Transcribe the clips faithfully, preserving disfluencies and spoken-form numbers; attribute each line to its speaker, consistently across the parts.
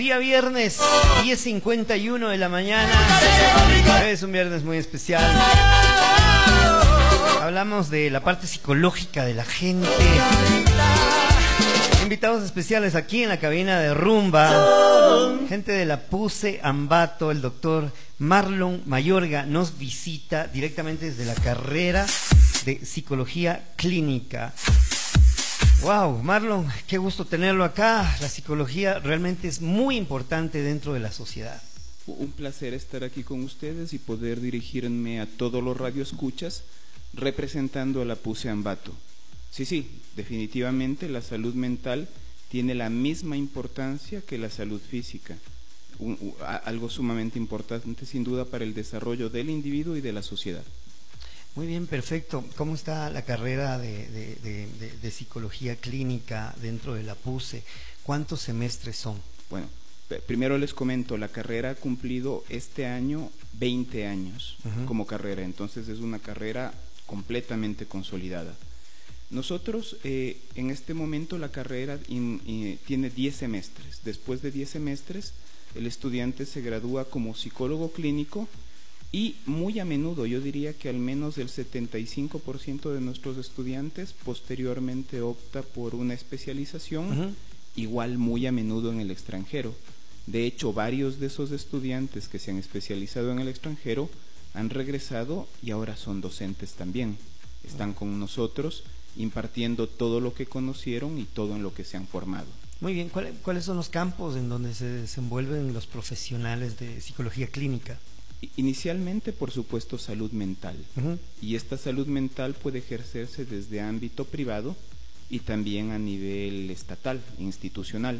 Speaker 1: Día viernes, diez cincuenta y uno de la mañana. Es un viernes muy especial. Hablamos de la parte psicológica de la gente. Invitados especiales aquí en la cabina de Rumba. Gente de la Puse Ambato, el doctor Marlon Mayorga nos visita directamente desde la carrera de Psicología Clínica. Wow, Marlon, qué gusto tenerlo acá. La psicología realmente es muy importante dentro de la sociedad.
Speaker 2: Un placer estar aquí con ustedes y poder dirigirme a todos los radioescuchas representando a la Puse Ambato. Sí, sí, definitivamente la salud mental tiene la misma importancia que la salud física. Un, un, algo sumamente importante sin duda para el desarrollo del individuo y de la sociedad.
Speaker 1: Muy bien, perfecto. ¿Cómo está la carrera de, de, de, de, de psicología clínica dentro de la Puse? ¿Cuántos semestres son?
Speaker 2: Bueno, primero les comento, la carrera ha cumplido este año veinte años uh-huh. como carrera, entonces es una carrera completamente consolidada. Nosotros eh, en este momento la carrera in, in, tiene diez semestres. Después de diez semestres el estudiante se gradúa como psicólogo clínico y muy a menudo, yo diría que al menos el setenta y cinco por ciento de nuestros estudiantes posteriormente opta por una especialización, uh-huh. igual muy a menudo en el extranjero. De hecho, varios de esos estudiantes que se han especializado en el extranjero han regresado y ahora son docentes también. Están con nosotros impartiendo todo lo que conocieron y todo en lo que se han formado.
Speaker 1: Muy bien, ¿cuál, ¿cuáles son los campos en donde se desenvuelven los profesionales de psicología clínica?
Speaker 2: Inicialmente, por supuesto, salud mental.
Speaker 1: Uh-huh.
Speaker 2: Y esta salud mental puede ejercerse desde ámbito privado y también a nivel estatal, institucional.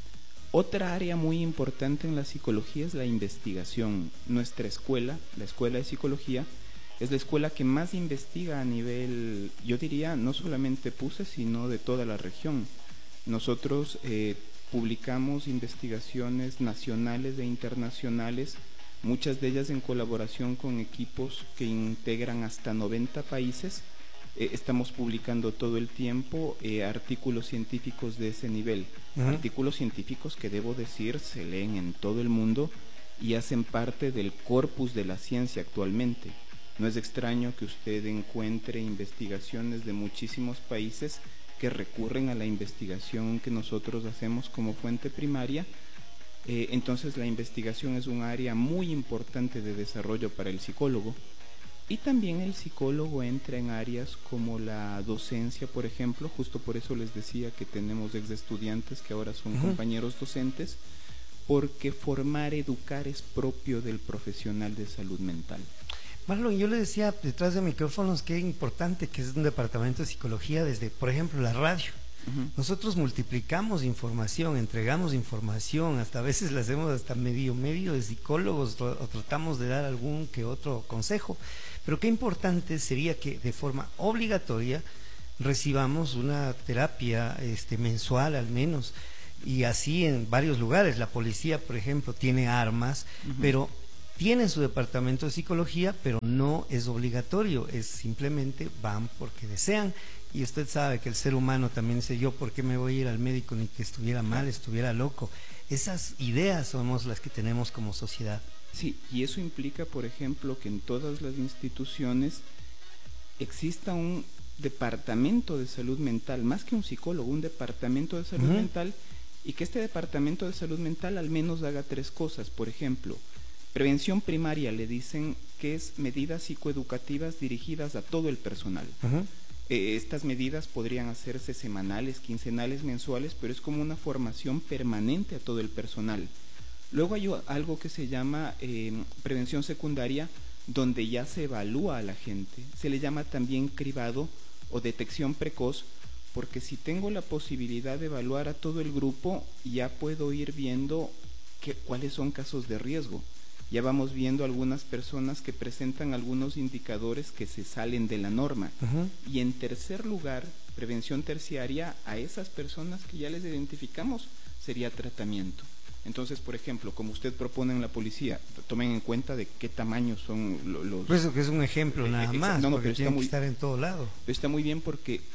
Speaker 2: Otra área muy importante en la psicología es la investigación. Nuestra escuela, la Escuela de Psicología, es la escuela que más investiga a nivel, yo diría, no solamente Puse, sino de toda la región. Nosotros eh, publicamos investigaciones nacionales e internacionales, muchas de ellas en colaboración con equipos que integran hasta noventa países. Eh, estamos publicando todo el tiempo eh, artículos científicos de ese nivel, uh-huh. artículos científicos que debo decir se leen en todo el mundo y hacen parte del corpus de la ciencia actualmente. No es extraño que usted encuentre investigaciones de muchísimos países que recurren a la investigación que nosotros hacemos como fuente primaria. Eh, entonces la investigación es un área muy importante de desarrollo para el psicólogo, y también el psicólogo entra en áreas como la docencia, por ejemplo. Justo por eso les decía que tenemos ex estudiantes que ahora son uh-huh. compañeros docentes, porque formar, educar es propio del profesional de salud mental.
Speaker 1: Marlon, yo le decía detrás de micrófonos que es importante que es un departamento de psicología desde, por ejemplo, la radio. Uh-huh. Nosotros multiplicamos información, entregamos información, hasta a veces le hacemos hasta medio medio de psicólogos o tratamos de dar algún que otro consejo, pero qué importante sería que de forma obligatoria recibamos una terapia este, mensual al menos, y así en varios lugares. La policía, por ejemplo, tiene armas, uh-huh. pero tiene su departamento de psicología, pero no es obligatorio, es simplemente van porque desean. Y usted sabe que el ser humano también dice, yo por qué me voy a ir al médico ni que estuviera mal, estuviera loco. Esas ideas somos las que tenemos como sociedad.
Speaker 2: Sí, y eso implica, por ejemplo, que en todas las instituciones exista un departamento de salud mental, más que un psicólogo, un departamento de salud uh-huh. mental, y que este departamento de salud mental al menos haga tres cosas. Por ejemplo, prevención primaria, le dicen que es medidas psicoeducativas dirigidas a todo el personal. Uh-huh. Eh, estas medidas podrían hacerse semanales, quincenales, mensuales, pero es como una formación permanente a todo el personal. Luego hay algo que se llama eh, prevención secundaria, donde ya se evalúa a la gente. Se le llama también cribado o detección precoz, porque si tengo la posibilidad de evaluar a todo el grupo, ya puedo ir viendo que, cuáles son casos de riesgo. Ya vamos viendo algunas personas que presentan algunos indicadores que se salen de la norma. Uh-huh. Y en tercer lugar, prevención terciaria, a esas personas que ya les identificamos sería tratamiento. Entonces, por ejemplo, como usted propone en la policía, tomen en cuenta de qué tamaño son los...
Speaker 1: Pues eso que es un ejemplo nada más, no, no, porque pero tiene muy, que estar en todo lado.
Speaker 2: Está muy bien porque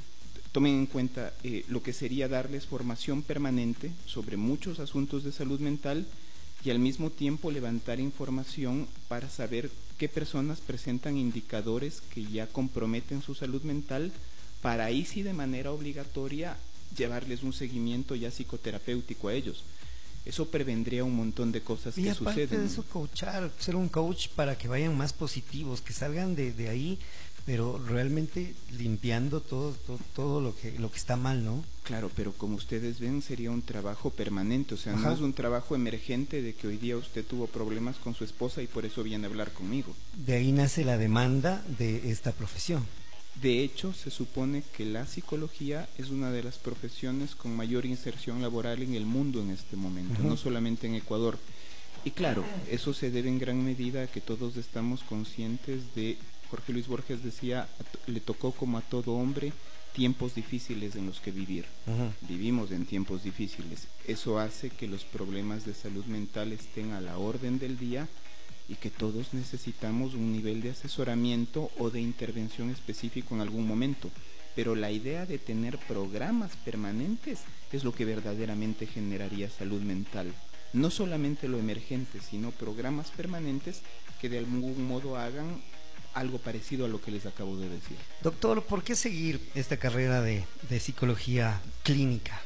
Speaker 2: tomen en cuenta eh, lo que sería darles formación permanente sobre muchos asuntos de salud mental y al mismo tiempo levantar información para saber qué personas presentan indicadores que ya comprometen su salud mental, para ahí sí de manera obligatoria llevarles un seguimiento ya psicoterapéutico a ellos. Eso prevendría un montón de cosas
Speaker 1: y
Speaker 2: que
Speaker 1: aparte
Speaker 2: suceden.
Speaker 1: de eso, coachar, ser un coach para que vayan más positivos, que salgan de, de ahí, pero realmente limpiando todo, todo, todo lo que lo que está mal, ¿no?
Speaker 2: Claro, pero como ustedes ven, sería un trabajo permanente, o sea,
Speaker 1: Ajá.
Speaker 2: no es un trabajo emergente de que hoy día usted tuvo problemas con su esposa y por eso viene a hablar conmigo.
Speaker 1: De ahí nace la demanda de esta profesión.
Speaker 2: De hecho, se supone que la psicología es una de las profesiones con mayor inserción laboral en el mundo en este momento, uh-huh. no solamente en Ecuador. Y claro, eso se debe en gran medida a que todos estamos conscientes de, Jorge Luis Borges decía, le tocó como a todo hombre tiempos difíciles en los que vivir. Uh-huh. Vivimos en tiempos difíciles. Eso hace que los problemas de salud mental estén a la orden del día y que todos necesitamos un nivel de asesoramiento o de intervención específico en algún momento. Pero la idea de tener programas permanentes es lo que verdaderamente generaría salud mental. No solamente lo emergente, sino programas permanentes que de algún modo hagan algo parecido a lo que les acabo de decir.
Speaker 1: Doctor, ¿por qué seguir esta carrera de, de psicología clínica?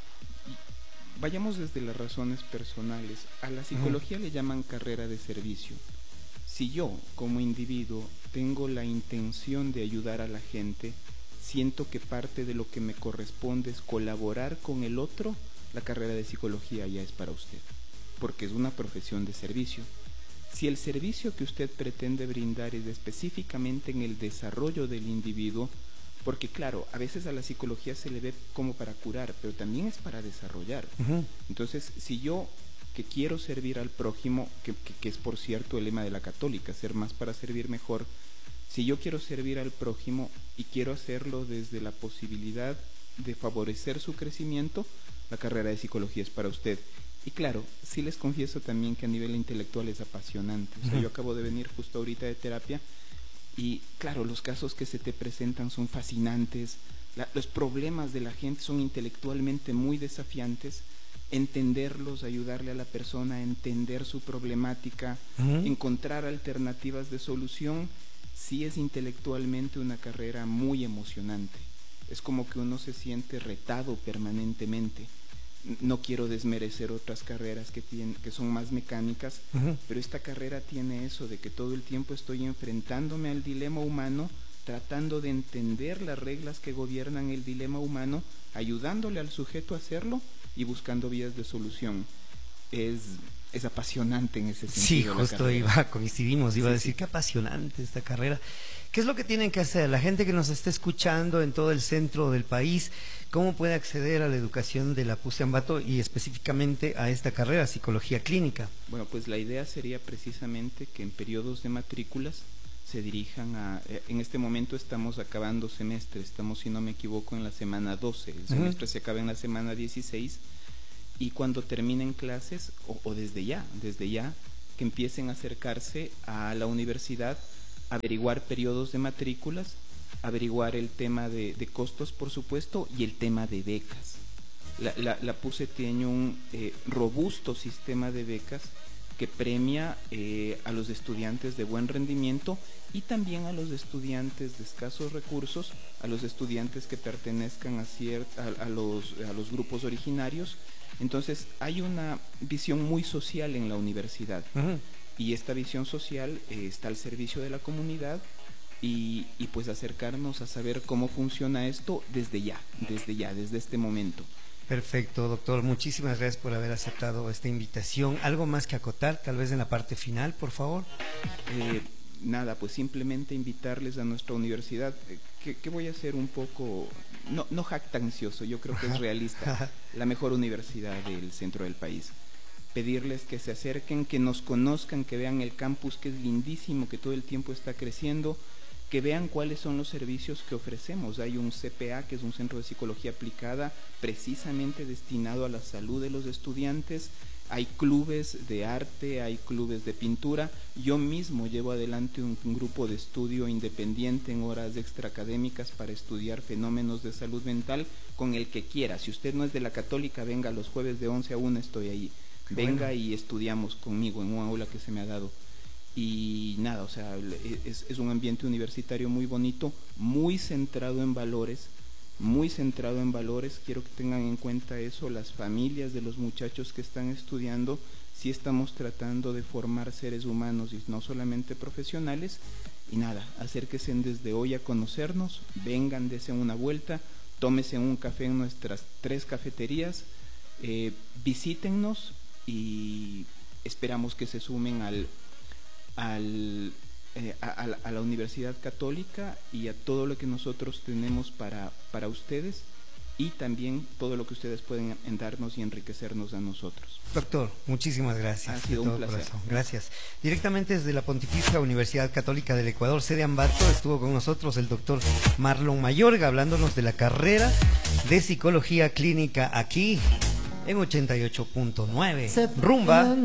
Speaker 2: Vayamos desde las razones personales. A la psicología uh-huh. le llaman carrera de servicio. Si yo, como individuo, tengo la intención de ayudar a la gente, siento que parte de lo que me corresponde es colaborar con el otro, la carrera de psicología ya es para usted, porque es una profesión de servicio. Si el servicio que usted pretende brindar es específicamente en el desarrollo del individuo, porque claro, a veces a la psicología se le ve como para curar, pero también es para desarrollar. Uh-huh. Entonces, si yo que quiero servir al prójimo, que, que, que es por cierto el lema de la católica, ser más para servir mejor, si yo quiero servir al prójimo y quiero hacerlo desde la posibilidad de favorecer su crecimiento, la carrera de psicología es para usted. Y claro, sí les confieso también que a nivel intelectual es apasionante. O sea, uh-huh. yo acabo de venir justo ahorita de terapia y claro, los casos que se te presentan son fascinantes, la, los problemas de la gente son intelectualmente muy desafiantes, entenderlos, ayudarle a la persona a entender su problemática, uh-huh. encontrar alternativas de solución, sí es intelectualmente una carrera muy emocionante. Es como que uno se siente retado permanentemente. No quiero desmerecer otras carreras que, tienen, que son más mecánicas, uh-huh. pero esta carrera tiene eso de que todo el tiempo estoy enfrentándome al dilema humano, tratando de entender las reglas que gobiernan el dilema humano, ayudándole al sujeto a hacerlo y buscando vías de solución. Es, es apasionante en ese sentido.
Speaker 1: Sí, justo iba, coincidimos, iba
Speaker 2: sí,
Speaker 1: a decir
Speaker 2: sí.
Speaker 1: qué apasionante esta carrera. ¿Qué es lo que tienen que hacer? La gente que nos está escuchando en todo el centro del país, ¿cómo puede acceder a la educación de la P U C Ambato y específicamente a esta carrera, psicología clínica?
Speaker 2: Bueno, pues la idea sería precisamente que en periodos de matrículas se dirijan a... En este momento estamos acabando semestre, estamos, si no me equivoco, en la semana doce, el semestre uh-huh. se acaba en la semana dieciséis, y cuando terminen clases, o, o desde ya, desde ya, que empiecen a acercarse a la universidad, averiguar periodos de matrículas, averiguar el tema de, de costos, por supuesto, y el tema de becas. La, la, la P U C E tiene un eh, robusto sistema de becas que premia eh, a los estudiantes de buen rendimiento y también a los estudiantes de escasos recursos, a los estudiantes que pertenezcan a, ciert, a, a, los, a los grupos originarios. Entonces hay una visión muy social en la universidad. Uh-huh. Y esta visión social eh, está al servicio de la comunidad y, y pues acercarnos a saber cómo funciona esto desde ya, desde ya, desde este momento.
Speaker 1: Perfecto, doctor. Muchísimas gracias por haber aceptado esta invitación. ¿Algo más que acotar, tal vez en la parte final, por favor?
Speaker 2: Eh, nada, pues simplemente invitarles a nuestra universidad, eh, que, que voy a ser un poco, no, no jactancioso, yo creo que es realista, la mejor universidad del centro del país. Pedirles que se acerquen, que nos conozcan, que vean el campus, que es lindísimo, que todo el tiempo está creciendo, que vean cuáles son los servicios que ofrecemos. Hay un C P A, que es un centro de psicología aplicada, precisamente destinado a la salud de los estudiantes. Hay clubes de arte, hay clubes de pintura. Yo mismo llevo adelante un, un grupo de estudio independiente en horas extraacadémicas para estudiar fenómenos de salud mental con el que quiera. Si usted no es de la Católica, venga los jueves de once a una, estoy ahí. Qué venga bueno. Y estudiamos conmigo en una aula que se me ha dado. Y nada, o sea, es, es un ambiente universitario muy bonito, muy centrado en valores, muy centrado en valores. Quiero que tengan en cuenta eso, las familias de los muchachos que están estudiando. Sí estamos tratando de formar seres humanos y no solamente profesionales. Y nada, acérquense desde hoy a conocernos, vengan, dense una vuelta, tómense un café en nuestras tres cafeterías, eh, visítennos y esperamos que se sumen al, al Eh, a, a la Universidad Católica y a todo lo que nosotros tenemos para, para ustedes, y también todo lo que ustedes pueden darnos y enriquecernos a nosotros.
Speaker 1: Doctor, muchísimas gracias.
Speaker 2: Ha sido un placer.
Speaker 1: Corazón. Gracias. Directamente desde la Pontificia Universidad Católica del Ecuador, sede Ambato, estuvo con nosotros el doctor Marlon Mayorga hablándonos de la carrera de Psicología Clínica aquí en ochenta y ocho punto nueve Rumba.